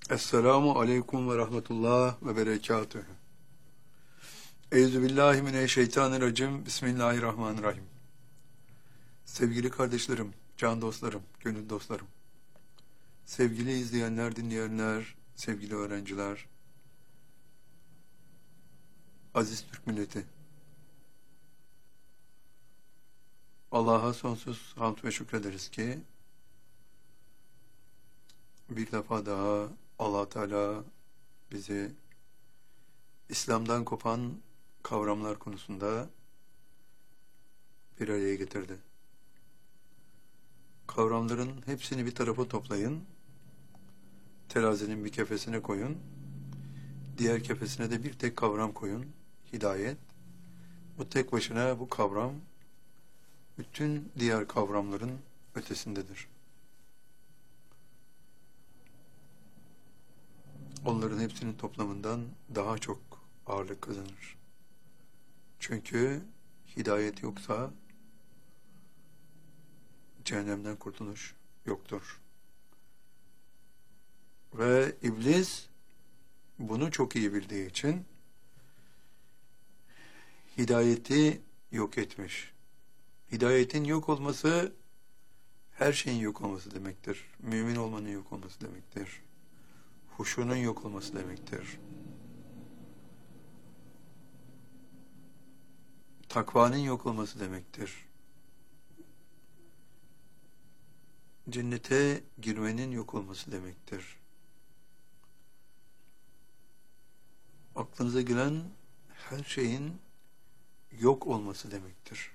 Esselamu aleyküm ve rahmetullah ve berekatühü. Euzubillahimineşşeytanirracim. Bismillahirrahmanirrahim. Sevgili kardeşlerim, can dostlarım, gönül dostlarım, sevgili izleyenler, dinleyenler, sevgili öğrenciler, aziz Türk milleti, Allah'a sonsuz hamd ve şükrederiz ki bir defa daha Allah Teala bizi İslam'dan kopan kavramlar konusunda bir araya getirdi. Kavramların hepsini bir tarafa toplayın, terazinin bir kefesine koyun, diğer kefesine de bir tek kavram koyun, hidayet. Bu tek başına bu kavram bütün diğer kavramların ötesindedir. Onların hepsinin toplamından daha çok ağırlık kazanır. Çünkü hidayet yoksa cehennemden kurtuluş yoktur. Ve iblis bunu çok iyi bildiği için hidayeti yok etmiş. Hidayetin yok olması her şeyin yok olması demektir. Mümin olmanın yok olması demektir. Huşunun yok olması demektir. Takvanın yok olması demektir. Cennete girmenin yok olması demektir. Aklınıza gelen her şeyin yok olması demektir.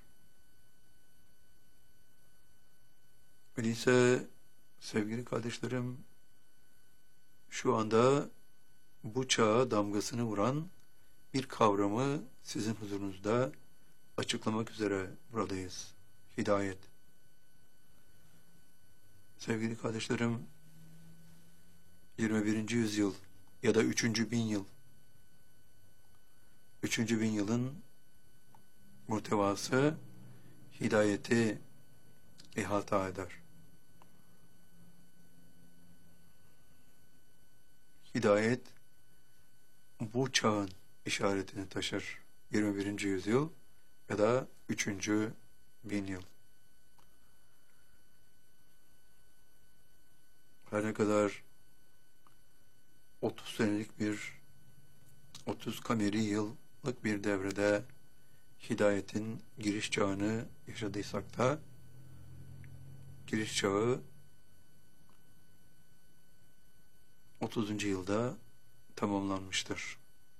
Öyleyse sevgili kardeşlerim, şu anda bu çağa damgasını vuran bir kavramı sizin huzurunuzda açıklamak üzere buradayız. Hidayet. Sevgili kardeşlerim, 21. yüzyıl ya da 3. bin yıl, 3. bin yılın muhtevası hidayeti ihata eder. Hidayet bu çağın işaretini taşır. 21. yüzyıl ya da 3. bin yıl. Her ne kadar 30 senelik 30 kameri yıllık bir devrede hidayetin giriş çağını yaşadıysak da giriş çağı 30. yılda tamamlanmıştır.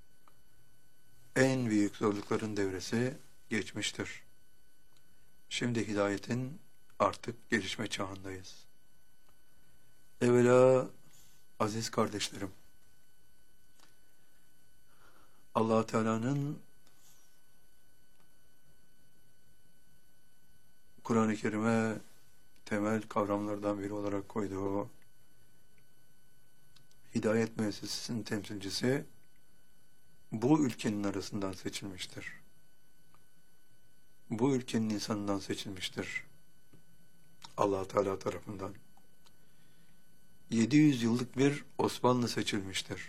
En büyük zorlukların devresi geçmiştir. Şimdi hidayetin artık gelişme çağındayız. Evvela aziz kardeşlerim, Allah Teala'nın Kur'an-ı Kerim'e temel kavramlardan biri olarak koyduğu hidayet müessesesinin temsilcisi bu ülkenin arasından seçilmiştir. Bu ülkenin insanından seçilmiştir. Allah Teala tarafından. 700 yıllık bir Osmanlı seçilmiştir.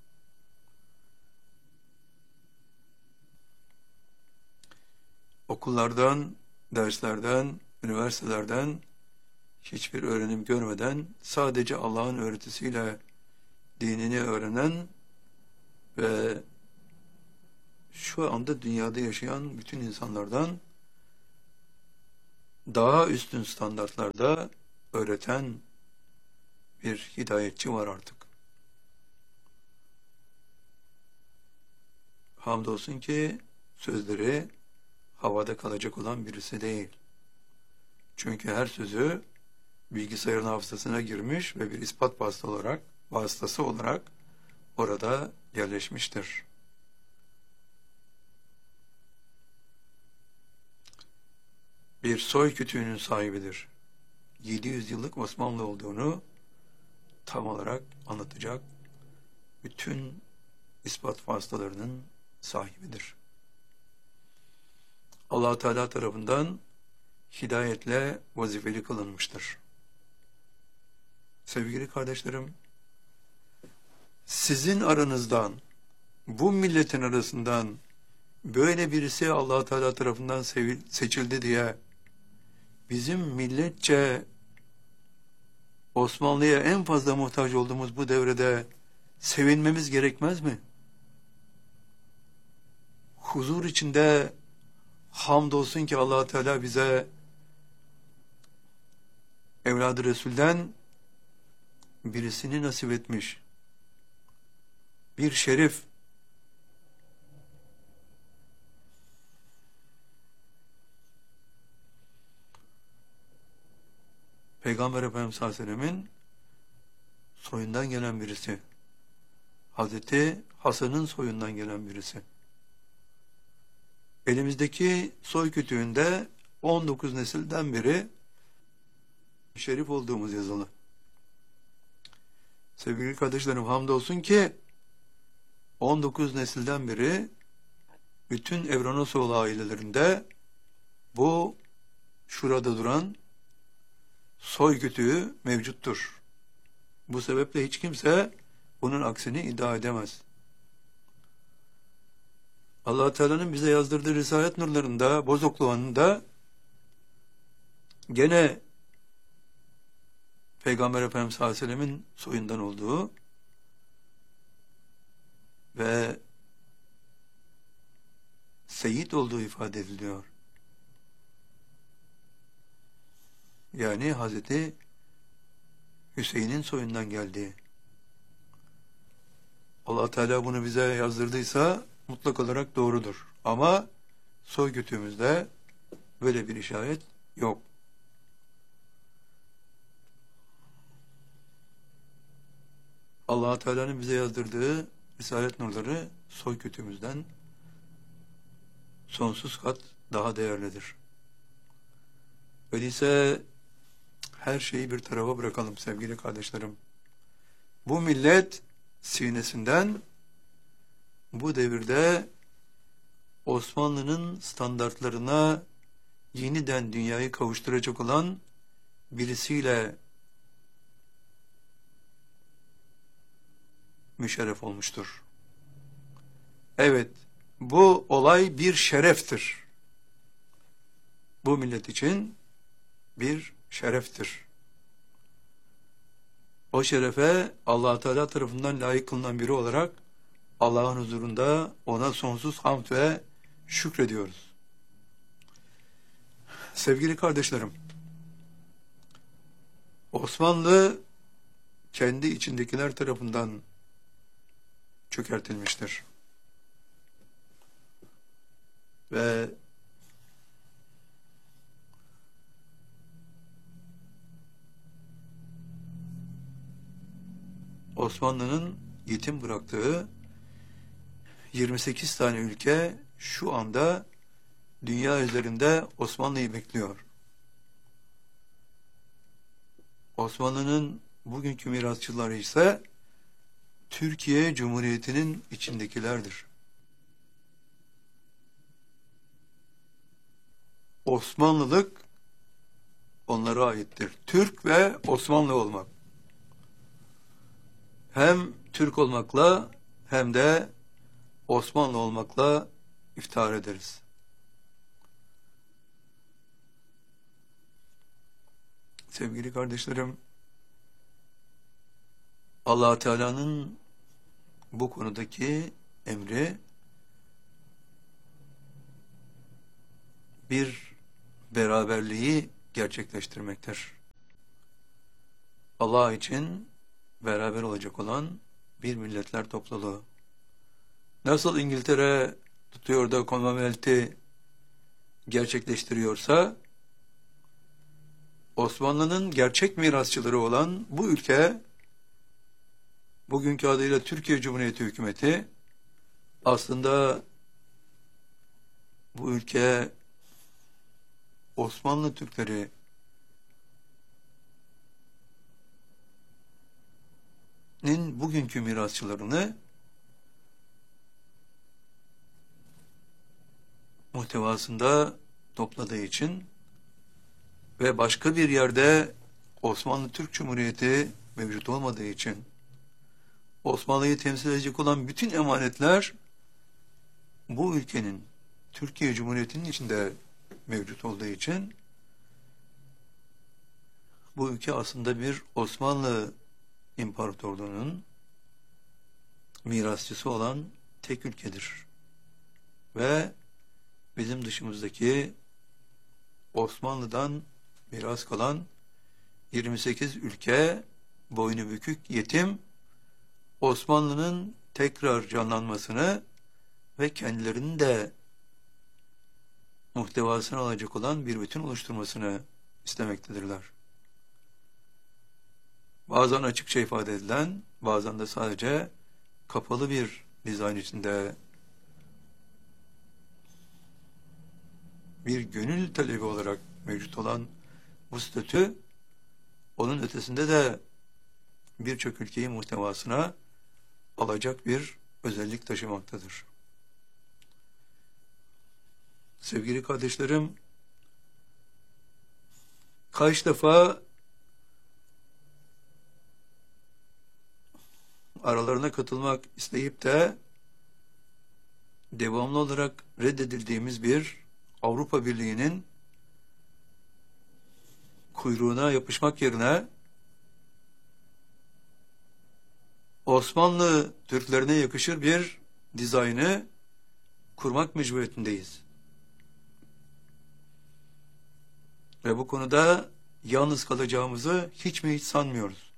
Okullardan, derslerden, üniversitelerden hiçbir öğrenim görmeden sadece Allah'ın öğretisiyle dinini öğrenen ve şu anda dünyada yaşayan bütün insanlardan daha üstün standartlarda öğreten bir hidayetçi var artık. Hamdolsun ki sözleri havada kalacak olan birisi değil. Çünkü her sözü bilgisayarın hafızasına girmiş ve bir ispat vasıtası olarak orada yerleşmiştir. Bir soy kütüğünün sahibidir. 700 yıllık Osmanlı olduğunu tam olarak anlatacak bütün ispat vasıtalarının sahibidir. Allah Teala tarafından hidayetle vazifeli kılınmıştır. Sevgili kardeşlerim, sizin aranızdan, bu milletin arasından böyle birisi Allah Teala tarafından seçildi diye bizim milletçe Osmanlı'ya en fazla muhtaç olduğumuz bu devrede sevinmemiz gerekmez mi? Huzur içinde hamdolsun ki Allah Teala bize evladı Resul'den birisini nasip etmiş. Bir şerif. Peygamber Efendimiz sallallahu aleyhi ve sellem'in soyundan gelen birisi. Hazreti Hasan'ın soyundan gelen birisi. Elimizdeki soy kütüğünde 19 nesilden beri şerif olduğumuz yazılı. Sevgili kardeşlerim, hamdolsun ki 19 nesilden beri bütün Evranoğlu ailelerinde bu şurada duran soy kütüğü mevcuttur. Bu sebeple hiç kimse bunun aksini iddia edemez. Allah Teala'nın bize yazdırdığı Risalet nurlarında, Bozokluğu'nda gene Peygamber Efendimiz sallallahu aleyhi ve sellem'in soyundan olduğu ve Seyyid olduğu ifade ediliyor. Yani Hazreti Hüseyin'in soyundan geldiği. Allah Teala bunu bize yazdırdıysa mutlak olarak doğrudur. Ama soy kütüğümüzde böyle bir işaret yok. Allah Teala'nın bize yazdırdığı Risalet nurları soy kütüğümüzden sonsuz kat daha değerlidir. Öyleyse her şeyi bir tarafa bırakalım sevgili kardeşlerim. Bu millet sinesinden bu devirde Osmanlı'nın standartlarına yeniden dünyayı kavuşturacak olan birisiyle müşerref olmuştur. Evet, bu olay bir şereftir. Bu millet için bir şereftir. O şerefe Allah Teala tarafından layık kılınan biri olarak Allah'ın huzurunda ona sonsuz hamd ve şükrediyoruz. Sevgili kardeşlerim, Osmanlı kendi içindekiler tarafından çökertilmiştir. Ve Osmanlı'nın yetim bıraktığı 28 tane ülke şu anda dünya üzerinde Osmanlı'yı bekliyor. Osmanlı'nın bugünkü mirasçıları ise Türkiye Cumhuriyeti'nin içindekilerdir. Osmanlılık onlara aittir. Türk ve Osmanlı olmak. Hem Türk olmakla hem de Osmanlı olmakla iftihar ederiz. Sevgili kardeşlerim, Allah Teala'nın bu konudaki emri bir beraberliği gerçekleştirmektir. Allah için beraber olacak olan bir milletler topluluğu. Nasıl İngiltere tutuyor da Commonwealth'i gerçekleştiriyorsa, Osmanlı'nın gerçek mirasçıları olan bu ülke, bugünkü adıyla Türkiye Cumhuriyeti Hükümeti, aslında bu ülke Osmanlı Türkleri bugünkü mirasçılarını muhtevasında topladığı için ve başka bir yerde Osmanlı Türk Cumhuriyeti mevcut olmadığı için Osmanlı'yı temsil edecek olan bütün emanetler bu ülkenin, Türkiye Cumhuriyeti'nin içinde mevcut olduğu için bu ülke aslında bir Osmanlı İmparatorluğu'nun mirasçısı olan tek ülkedir. Ve bizim dışımızdaki Osmanlı'dan miras kalan 28 ülke boynu bükük, yetim, Osmanlı'nın tekrar canlanmasını ve kendilerinin de muhtevasını alacak olan bir bütün oluşturmasını istemektedirler. Bazen açıkça ifade edilen, bazen de sadece kapalı bir dizayn içinde bir gönül talebi olarak mevcut olan bu statü, onun ötesinde de birçok ülkeyi muhtevasına alacak bir özellik taşımaktadır. Sevgili kardeşlerim, kaç defa aralarına katılmak isteyip de devamlı olarak reddedildiğimiz bir Avrupa Birliği'nin kuyruğuna yapışmak yerine Osmanlı Türklerine yakışır bir dizaynı kurmak mecburiyetindeyiz. Ve bu konuda yalnız kalacağımızı hiç mi hiç sanmıyoruz.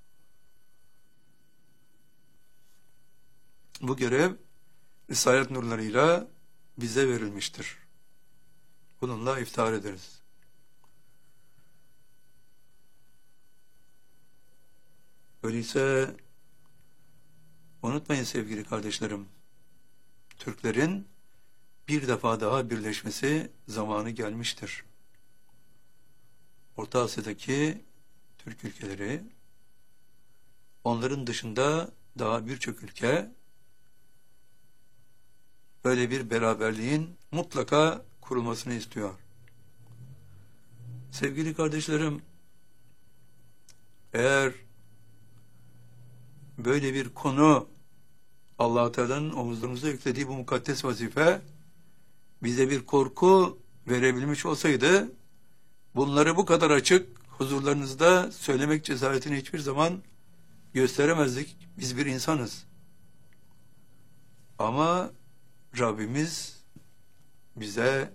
Bu görev risalet nurlarıyla bize verilmiştir. Bununla iftihar ederiz. Öyleyse unutmayın sevgili kardeşlerim, Türklerin bir defa daha birleşmesi zamanı gelmiştir. Orta Asya'daki Türk ülkeleri, onların dışında daha birçok ülke böyle bir beraberliğin mutlaka kurulmasını istiyor. Sevgili kardeşlerim, eğer böyle bir konu Allah-u Teala'nın omuzlarımıza yüklediği bu mukaddes vazife bize bir korku verebilmiş olsaydı, bunları bu kadar açık huzurlarınızda söylemek cesaretini hiçbir zaman gösteremezdik. Biz bir insanız. Ama Rabbimiz bize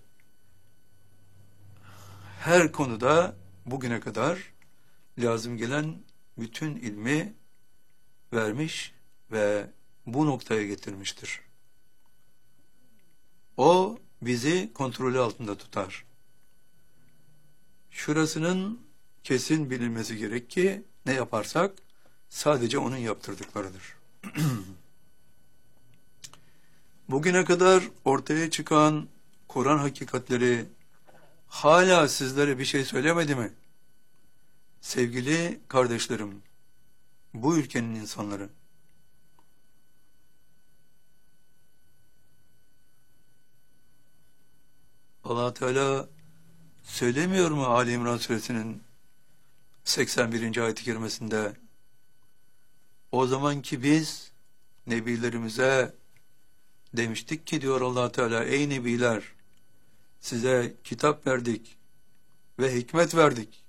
her konuda bugüne kadar lazım gelen bütün ilmi vermiş ve bu noktaya getirmiştir. O bizi kontrolü altında tutar. Şurasının kesin bilinmesi gerek ki ne yaparsak sadece onun yaptırdıklarıdır. Bugüne kadar ortaya çıkan Kur'an hakikatleri hala sizlere bir şey söylemedi mi? Sevgili kardeşlerim, bu ülkenin insanları, Allah Teala söylemiyor mu Ali İmran suresinin 81. ayet-i kerimesinde? O zamanki biz nebilerimize demiştik ki diyor Allah Teala, ey nebiler, size kitap verdik ve hikmet verdik.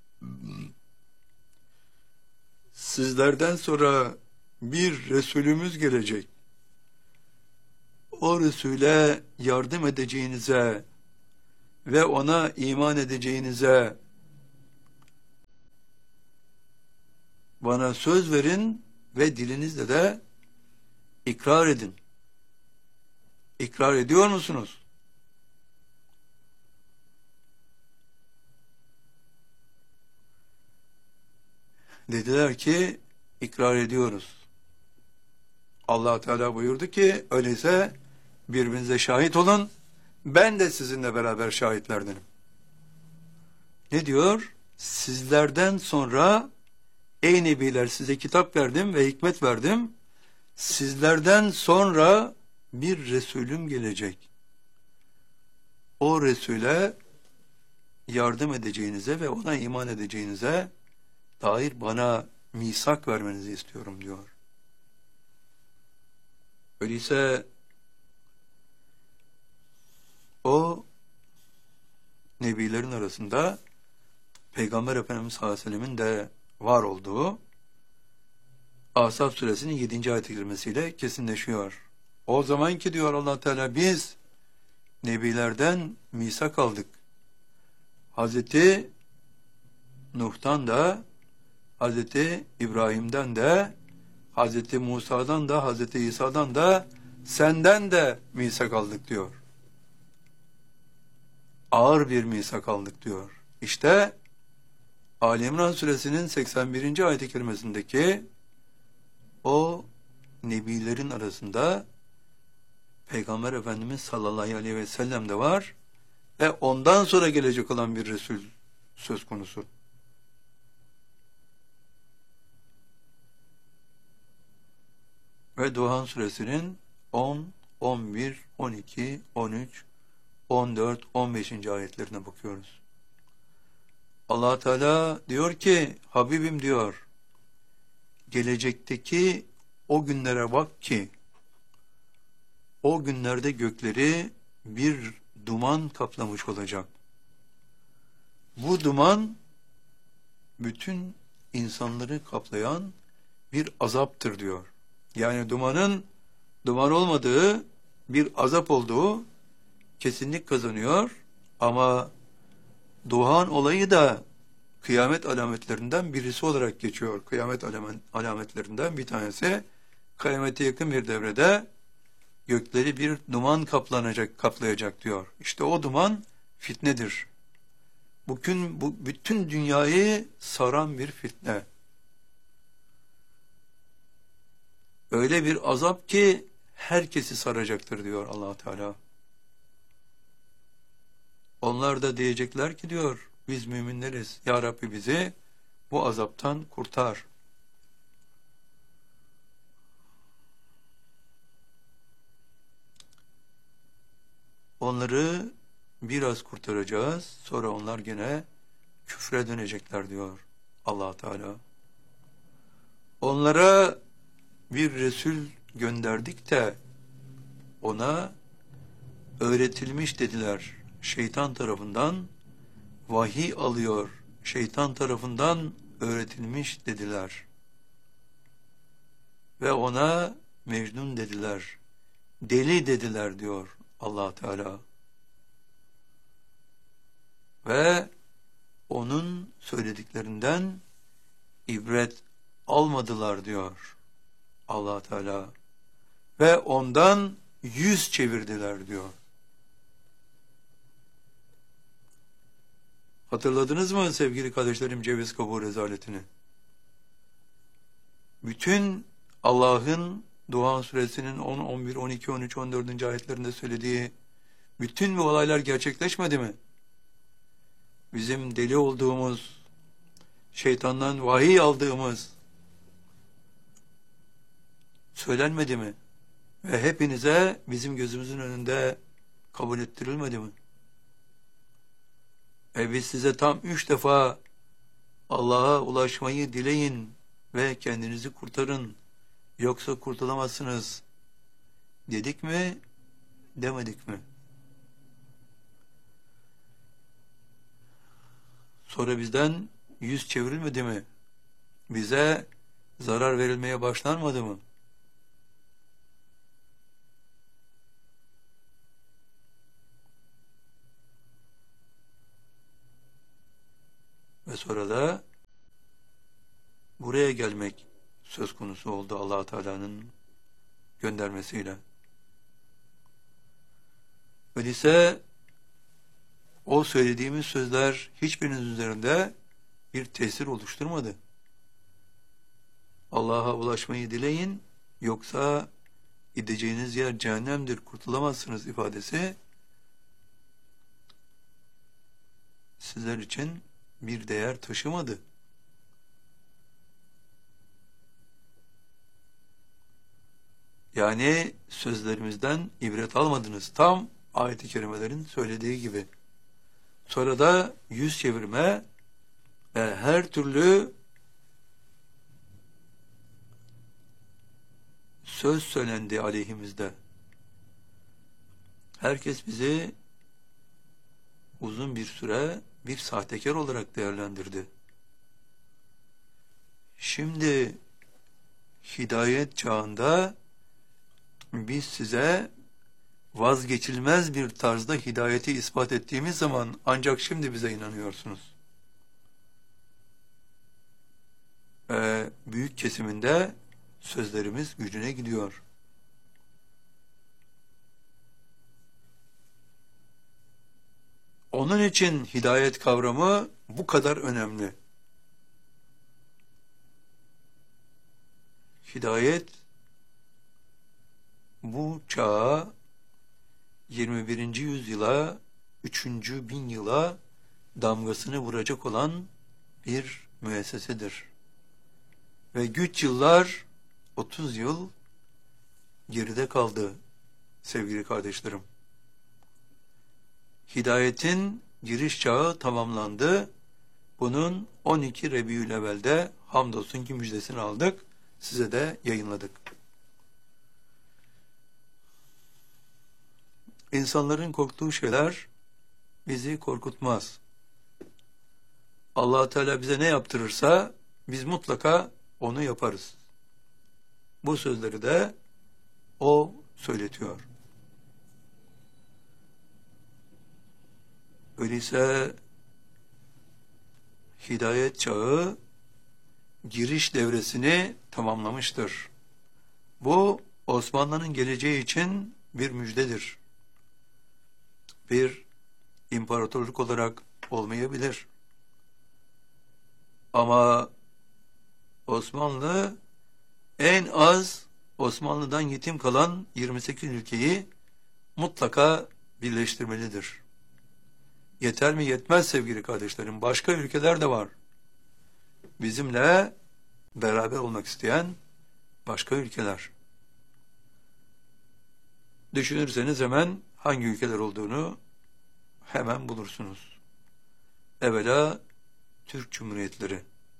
Sizlerden sonra bir Resulümüz gelecek. O Resul'e yardım edeceğinize ve ona iman edeceğinize bana söz verin ve dilinizle de ikrar edin. İkrar ediyor musunuz? Dediler ki ikrar ediyoruz. Allah Teala buyurdu ki öyleyse birbirinize şahit olun. Ben de sizinle beraber şahitlerdenim. Ne diyor? Sizlerden sonra ey nebiler size kitap verdim ve hikmet verdim. Sizlerden sonra bir Resulüm gelecek. O Resul'e yardım edeceğinize ve ona iman edeceğinize dair bana misak vermenizi istiyorum diyor. Öyleyse o nebilerin arasında Peygamber Efendimiz sallallahu aleyhi ve sellemin de var olduğu Ahzab suresinin 7. ayet-i kerimesiyle kesinleşiyor. O zamanki diyor Allah Teala, biz nebilerden misak aldık. Hazreti Nuh'tan da, Hazreti İbrahim'den de, Hazreti Musa'dan da, Hazreti İsa'dan da, senden de misak aldık diyor. Ağır bir misak aldık diyor. İşte Ali İmran suresinin 81. ayet-i kerimesindeki o nebilerin arasında Peygamber Efendimiz sallallahu aleyhi ve sellem de var ve ondan sonra gelecek olan bir Resul söz konusu. Ve Duhan suresinin 10, 11, 12, 13, 14, 15. ayetlerine bakıyoruz. Allah Teala diyor ki, Habibim diyor, gelecekteki o günlere bak ki, o günlerde gökleri bir duman kaplamış olacak. Bu duman, bütün insanları kaplayan bir azaptır diyor. Yani dumanın duman olmadığı, bir azap olduğu kesinlik kazanıyor. Ama Duhan olayı da kıyamet alametlerinden birisi olarak geçiyor. Kıyamet alametlerinden bir tanesi, kıyamete yakın bir devrede gökleri bir duman kaplayacak diyor. İşte o duman fitnedir. Bu bütün dünyayı saran bir fitne. Öyle bir azap ki herkesi saracaktır diyor Allah Teala. Onlar da diyecekler ki diyor, biz müminleriz. Ya Rabbi bizi bu azaptan kurtar. Onları biraz kurtaracağız. Sonra onlar gene küfre dönecekler diyor Allah Teala. Onlara bir Resul gönderdik de ona öğretilmiş dediler. Şeytan tarafından vahiy alıyor. Şeytan tarafından öğretilmiş dediler. Ve ona Mecnun dediler. Deli dediler diyor Allah Teala. Ve onun söylediklerinden ibret almadılar diyor Allah Teala. Ve ondan yüz çevirdiler diyor. Hatırladınız mı sevgili kardeşlerim ceviz kabuğu rezaletini? Bütün Allah'ın Duhan suresinin 10, 11, 12, 13, 14. ayetlerinde söylediği bütün bu olaylar gerçekleşmedi mi? Bizim deli olduğumuz, şeytandan vahiy aldığımız söylenmedi mi? Ve hepinize bizim gözümüzün önünde kabul ettirilmedi mi? Biz size tam 3 defa Allah'a ulaşmayı dileyin ve kendinizi kurtarın, yoksa kurtulamazsınız dedik mi, demedik mi? Sonra bizden yüz çevrilmedi mi? Bize zarar verilmeye başlanmadı mı? Ve sonra da buraya gelmek söz konusu oldu Allah Teala'nın göndermesiyle. Öyleyse o söylediğimiz sözler hiçbirinin üzerinde bir tesir oluşturmadı. Allah'a ulaşmayı dileyin, yoksa gideceğiniz yer cehennemdir, kurtulamazsınız ifadesi sizler için bir değer taşımadı. Yani sözlerimizden ibret almadınız. Tam ayet-i kerimelerin söylediği gibi. Sonra da yüz çevirme ve her türlü söz söylendi aleyhimizde. Herkes bizi uzun bir süre bir sahtekar olarak değerlendirdi. Şimdi hidayet çağında biz size vazgeçilmez bir tarzda hidayeti ispat ettiğimiz zaman ancak şimdi bize inanıyorsunuz. Büyük kesiminde sözlerimiz gücüne gidiyor. Onun için hidayet kavramı bu kadar önemli. Hidayet bu çağa 21. yüzyıla 3. bin yıla damgasını vuracak olan bir müessesedir. Ve güç yıllar 30 yıl geride kaldı sevgili kardeşlerim. Hidayetin giriş çağı tamamlandı. Bunun 12 Rebiülevvel'de hamdolsun ki müjdesini aldık. Size de yayınladık. İnsanların korktuğu şeyler bizi korkutmaz. Allah Teala bize ne yaptırırsa biz mutlaka onu yaparız. Bu sözleri de o söyletiyor. Öyleyse hidayet çağı giriş devresini tamamlamıştır. Bu Osmanlı'nın geleceği için bir müjdedir. Bir imparatorluk olarak olmayabilir. Ama Osmanlı en az Osmanlı'dan yetim kalan 28 ülkeyi mutlaka birleştirmelidir. Yeter mi? Yetmez sevgili kardeşlerim. Başka ülkeler de var. Bizimle beraber olmak isteyen başka ülkeler. Düşünürseniz hemen hangi ülkeler olduğunu hemen bulursunuz. Evvela Türk Cumhuriyetleri.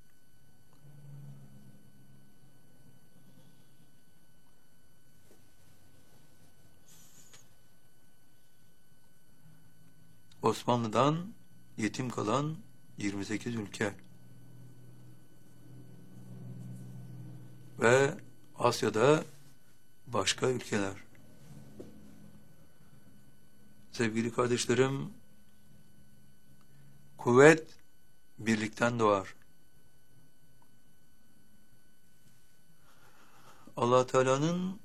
Osmanlı'dan yetim kalan 28 ülke ve Asya'da başka ülkeler. Sevgili kardeşlerim, kuvvet birlikten doğar. Allah Teala'nın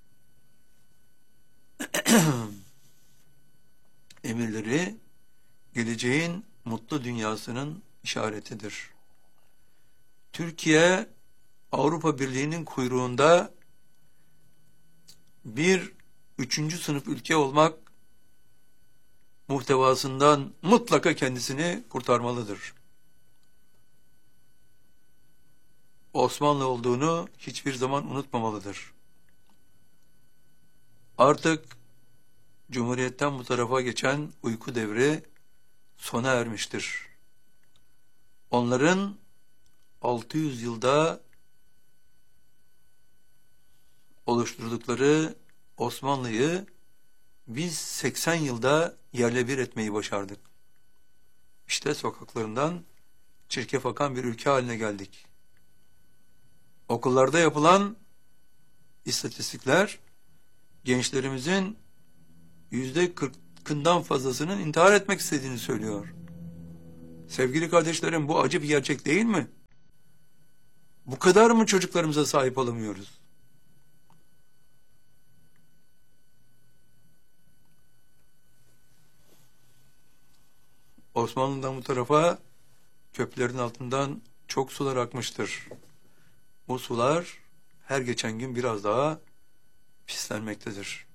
emirleri geleceğin mutlu dünyasının işaretidir. Türkiye Avrupa Birliği'nin kuyruğunda bir 3. sınıf ülke olmak muhtevasından mutlaka kendisini kurtarmalıdır. Osmanlı olduğunu hiçbir zaman unutmamalıdır. Artık Cumhuriyet'ten bu tarafa geçen uyku devri sona ermiştir. Onların 600 yılda oluşturdukları Osmanlı'yı biz 80 yılda yerle bir etmeyi başardık. İşte sokaklarından çirkef akan bir ülke haline geldik. Okullarda yapılan istatistikler gençlerimizin %40'ından fazlasının intihar etmek istediğini söylüyor. Sevgili kardeşlerim, bu acı bir gerçek değil mi? Bu kadar mı çocuklarımıza sahip olamıyoruz? Osmanlı'dan bu tarafa köprülerin altından çok sular akmıştır. Bu sular her geçen gün biraz daha pislenmektedir.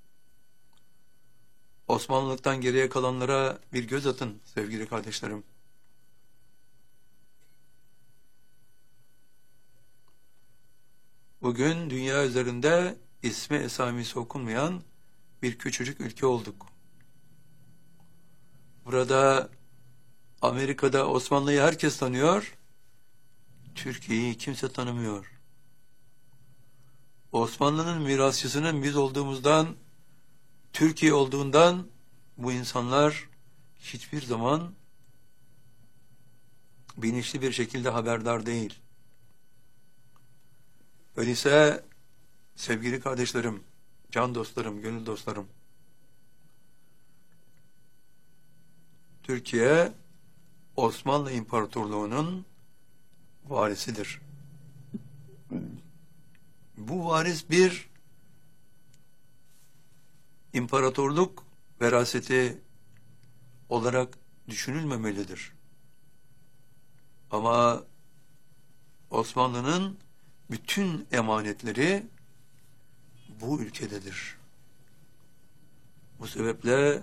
Osmanlılıktan geriye kalanlara bir göz atın sevgili kardeşlerim. Bugün dünya üzerinde ismi esamisi okunmayan bir küçücük ülke olduk. Burada Amerika'da Osmanlı'yı herkes tanıyor, Türkiye'yi kimse tanımıyor. Osmanlı'nın mirasçısının biz olduğumuzdan, Türkiye olduğundan bu insanlar hiçbir zaman bilinçli bir şekilde haberdar değil. Öyleyse sevgili kardeşlerim, can dostlarım, gönül dostlarım, Türkiye Osmanlı İmparatorluğu'nun varisidir. Bu varis bir imparatorluk veraseti olarak düşünülmemelidir. Ama Osmanlı'nın bütün emanetleri bu ülkededir. Bu sebeple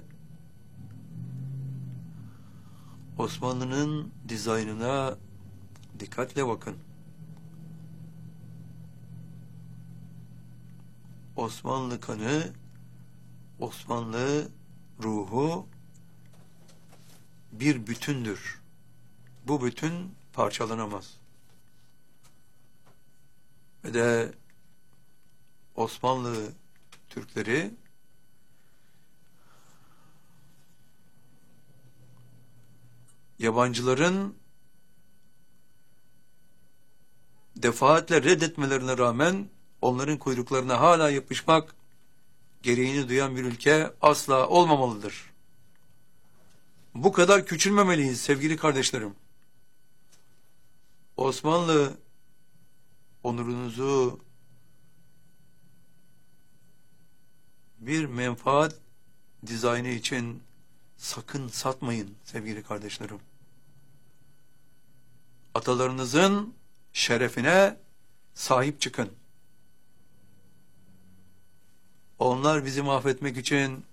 Osmanlı'nın dizaynına dikkatle bakın. Osmanlı kanı, Osmanlı ruhu bir bütündür. Bu bütün parçalanamaz. Ve de Osmanlı Türkleri yabancıların defaatle reddetmelerine rağmen onların kuyruklarına hala yapışmak gereğini duyan bir ülke asla olmamalıdır. Bu kadar küçülmemeliyiz sevgili kardeşlerim. Osmanlı onurunuzu bir menfaat dizaynı için sakın satmayın sevgili kardeşlerim. Atalarınızın şerefine sahip çıkın. Onlar bizi mahvetmek için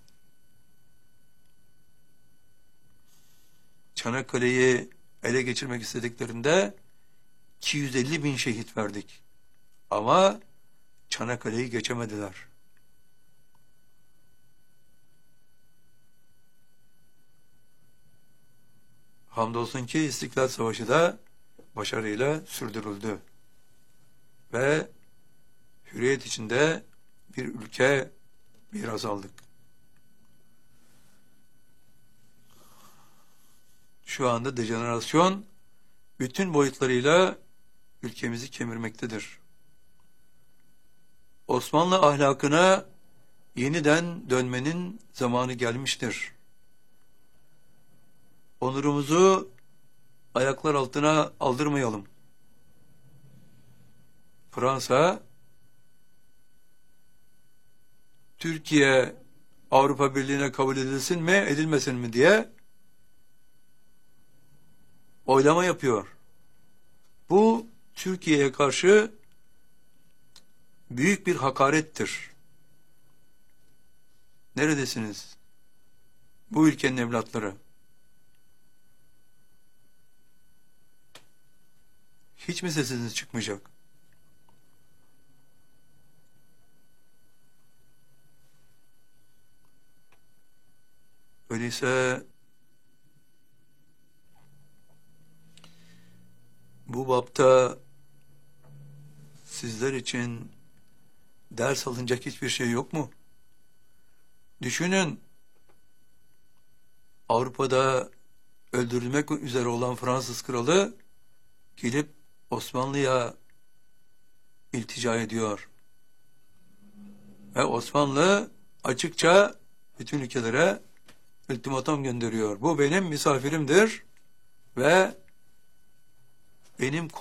Çanakkale'yi ele geçirmek istediklerinde 250 bin şehit verdik. Ama Çanakkale'yi geçemediler. Hamdolsun ki İstiklal Savaşı da başarıyla sürdürüldü. Ve hürriyet içinde bir ülke miras aldık. Şu anda dejenerasyon bütün boyutlarıyla ülkemizi kemirmektedir. Osmanlı ahlakına yeniden dönmenin zamanı gelmiştir. Onurumuzu ayaklar altına aldırmayalım. Fransa, Türkiye Avrupa Birliği'ne kabul edilsin mi, edilmesin mi diye oylama yapıyor. Bu Türkiye'ye karşı büyük bir hakarettir. Neredesiniz? Bu ülkenin evlatları. Hiç mi sesiniz çıkmayacak? Öyleyse bu bapta sizler için ders alınacak hiçbir şey yok mu? Düşünün, Avrupa'da öldürülmek üzere olan Fransız kralı gelip Osmanlı'ya iltica ediyor. Ve Osmanlı açıkça bütün ülkelere ultimatum gönderiyor. Bu benim misafirimdir ve benim